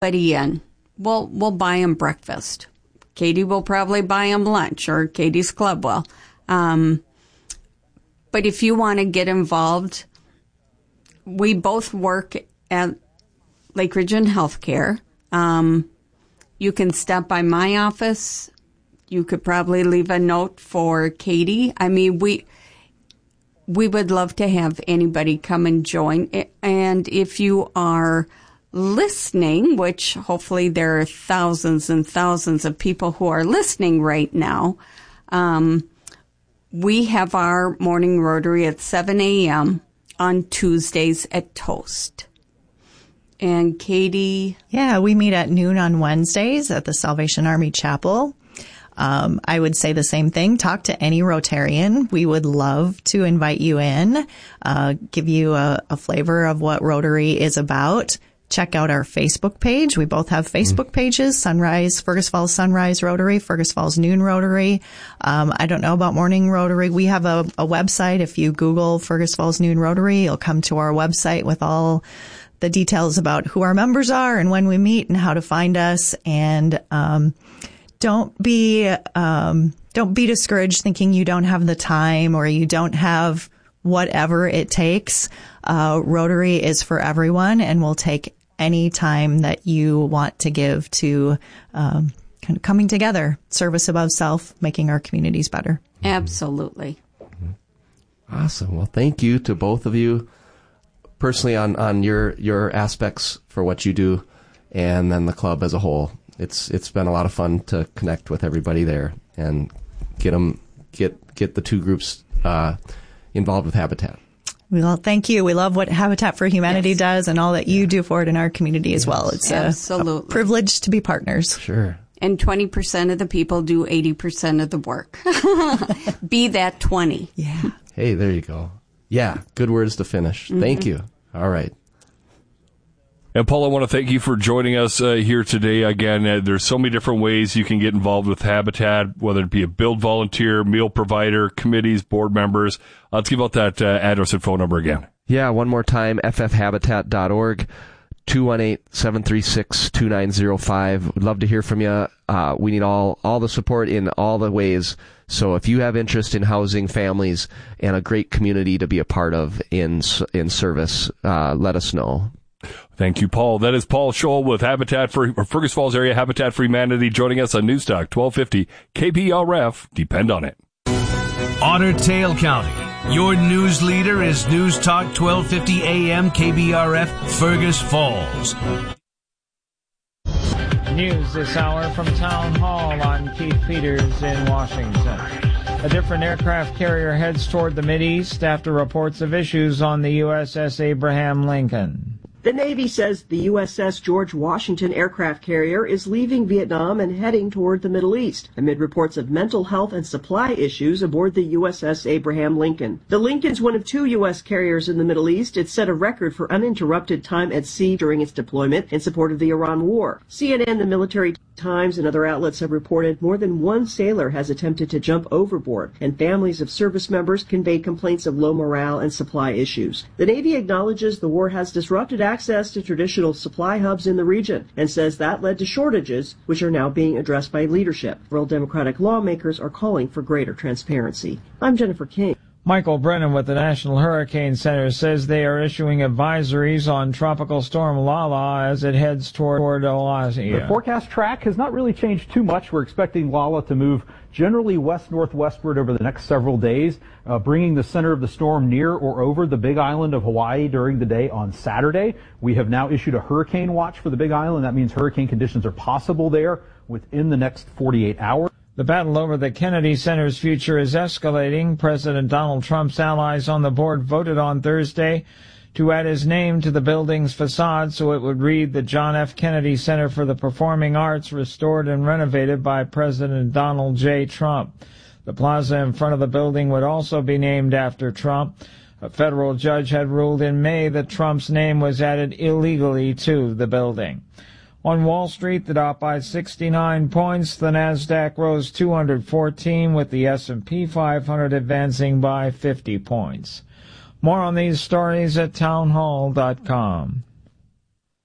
Buddy in. We'll buy them breakfast. Katie will probably buy them lunch, or Katie's club will. But if you want to get involved, we both work at Lake Region Healthcare. You can stop by my office. You could probably leave a note for Katie. I mean, we would love to have anybody come and join. And if you are listening, which hopefully there are thousands and thousands of people who are listening right now, we have our morning Rotary at 7 a.m. on Tuesdays at Toast. And Katie? Yeah, we meet at noon on Wednesdays at the Salvation Army Chapel. I would say the same thing. Talk to any Rotarian. We would love to invite you in, give you a flavor of what Rotary is about. Check out our Facebook page. We both have Facebook pages, Fergus Falls Sunrise Rotary, Fergus Falls Noon Rotary. I don't know about Morning Rotary. We have a website. If you Google Fergus Falls Noon Rotary, you'll come to our website with all the details about who our members are and when we meet and how to find us. And don't be discouraged thinking you don't have the time or you don't have whatever it takes. Rotary is for everyone, and we'll take any time that you want to give to kind of coming together, service above self, making our communities better. Absolutely. Awesome. Well, thank you to both of you personally on your aspects for what you do, and then the club as a whole. It's been a lot of fun to connect with everybody there and get the two groups involved with Habitat. Well, thank you. We love what Habitat for Humanity does and all that you do for it in our community as well. It's a privilege to be partners. Sure. And 20% of the people do 80% of the work. Be that 20. Yeah. Hey, there you go. Yeah, good words to finish. Thank you. All right. And Paul, I want to thank you for joining us here today. Again, there's so many different ways you can get involved with Habitat, whether it be a build volunteer, meal provider, committees, board members. Let's give out that address and phone number again. Yeah, one more time, ffhabitat.org, 218-736-2905. We'd love to hear from you. We need all the support in all the ways. So if you have interest in housing families and a great community to be a part of in service, let us know. Thank you, Paul. That is Paul Scholl with Fergus Falls Area Habitat for Humanity, joining us on Newstalk 1250 KPRF. Depend on it. Otter Tail County. Your news leader is Newstalk 1250 AM KBRF Fergus Falls. News this hour from Town Hall. I'm Keith Peters in Washington. A different aircraft carrier heads toward the Mideast after reports of issues on the USS Abraham Lincoln. The Navy says the USS George Washington aircraft carrier is leaving Vietnam and heading toward the Middle East, amid reports of mental health and supply issues aboard the USS Abraham Lincoln. The Lincoln's one of two U.S. carriers in the Middle East. It set a record for uninterrupted time at sea during its deployment in support of the Iran war. CNN, the Military Times, and other outlets have reported more than one sailor has attempted to jump overboard, and families of service members conveyed complaints of low morale and supply issues. The Navy acknowledges the war has disrupted access to traditional supply hubs in the region and says that led to shortages, which are now being addressed by leadership. Rural Democratic lawmakers are calling for greater transparency. I'm Jennifer King. Michael Brennan with the National Hurricane Center says they are issuing advisories on Tropical Storm Lala as it heads toward Alaska. The forecast track has not really changed too much. We're expecting Lala to move generally west-northwestward over the next several days, bringing the center of the storm near or over the Big Island of Hawaii during the day on Saturday. We have now issued a hurricane watch for the Big Island. That means hurricane conditions are possible there within the next 48 hours. The battle over the Kennedy Center's future is escalating. President Donald Trump's allies on the board voted on Thursday to add his name to the building's facade so it would read the John F. Kennedy Center for the Performing Arts, restored and renovated by President Donald J. Trump. The plaza in front of the building would also be named after Trump. A federal judge had ruled in May that Trump's name was added illegally to the building. On Wall Street, the Dow by 69 points. The Nasdaq rose 214, with the S&P 500 advancing by 50 points. More on these stories at townhall.com.